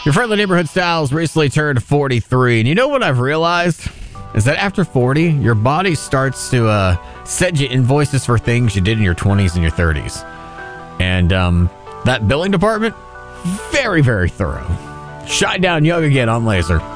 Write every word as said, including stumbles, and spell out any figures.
Your friendly neighborhood Styles recently turned forty-three, and you know what I've realized? Is that after forty, your body starts to uh, send you invoices for things you did in your twenties and your thirties. And um, that billing department, very, very thorough. Shine down young again on Laser.